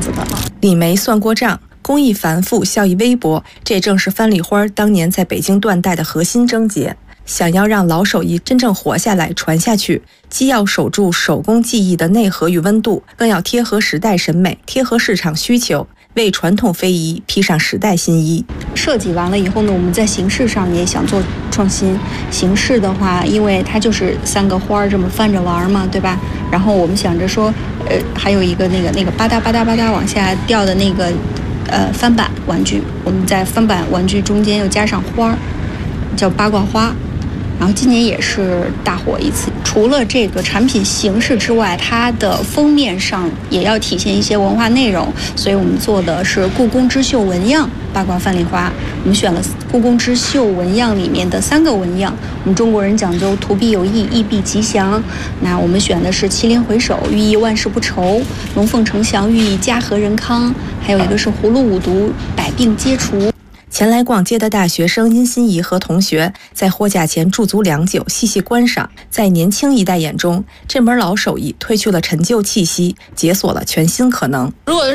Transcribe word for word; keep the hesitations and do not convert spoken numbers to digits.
子的了。 李梅算过账，工艺繁复，效益微薄，这正是番梨花当年在北京断代的核心症结。想要让老手艺真正活下来、传下去，既要守住手工技艺的内核与温度，更要贴合时代审美，贴合市场需求，为传统非遗披上时代新衣。 设计完了以后呢，我们在形式上也想做创新。形式的话，因为它就是三个花这么翻着玩嘛，对吧？然后我们想着说，呃，还有一个那个那个吧嗒吧嗒吧嗒往下掉的那个，呃，翻版玩具，我们在翻版玩具中间又加上花，叫八卦花。然后今年也是大火一次。除了这个产品形式之外，它的封面上也要体现一些文化内容，所以我们做的是故宫织绣纹样八卦范梨花。我们选了故宫织绣纹样里面的三个纹样。我们中国人讲究图必有意，意必吉祥。那我们选的是麒麟回首，寓意万事不愁；龙凤呈祥，寓意家和人康；还有一个是葫芦五毒，百病皆除。 前来逛街的大学生殷心怡和同学在货架前驻足良久，细细观赏。在年轻一代眼中，这门老手艺褪去了陈旧气息，解锁了全新可能。 如果